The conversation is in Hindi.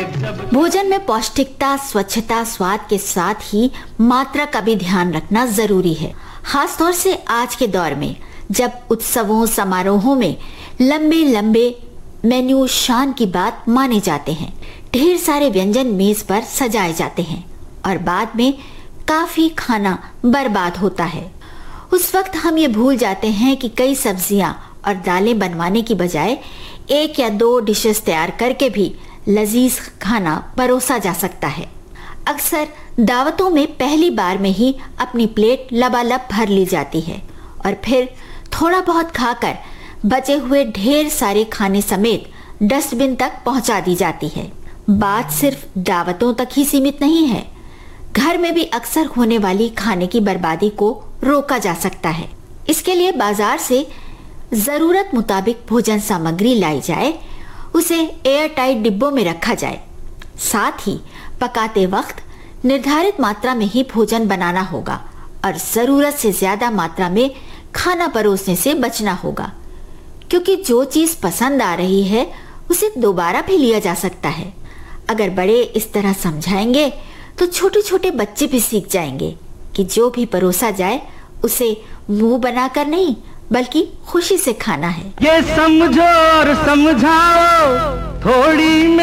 भोजन में पौष्टिकता, स्वच्छता, स्वाद के साथ ही मात्रा का भी ध्यान रखना जरूरी है। खासतौर से आज के दौर में जब उत्सवों समारोहों में लंबे लंबे मेन्यू शान की बात माने जाते हैं, ढेर सारे व्यंजन मेज पर सजाए जाते हैं और बाद में काफी खाना बर्बाद होता है। उस वक्त हम ये भूल जाते हैं कि कई सब्जियां और दालें बनवाने की बजाय 1 या 2 डिशेस तैयार करके भी लजीज खाना परोसा जा सकता है। अक्सर दावतों में पहली बार में ही अपनी प्लेट लबालब भर ली जाती है और फिर थोड़ा बहुत खाकर बचे हुए ढेर सारे खाने समेत डस्टबिन तक पहुंचा दी जाती है। बात सिर्फ दावतों तक ही सीमित नहीं है, घर में भी अक्सर होने वाली खाने की बर्बादी को रोका जा सकता है। इसके लिए बाजार से जरूरत मुताबिक भोजन सामग्री लाई जाए, उसे एयर टाइट डिब्बों में रखा जाए। साथ ही पकाते वक्त निर्धारित मात्रा में ही भोजन बनाना होगा और जरूरत से ज्यादा मात्रा में खाना परोसने से बचना होगा, क्योंकि जो चीज पसंद आ रही है उसे दोबारा भी लिया जा सकता है। अगर बड़े इस तरह समझाएंगे तो छोटे छोटे बच्चे भी सीख जाएंगे कि जो भी परोसा जाए उसे मुंह बनाकर नहीं बल्कि खुशी से खाना है। ये समझो और समझाओ थोड़ी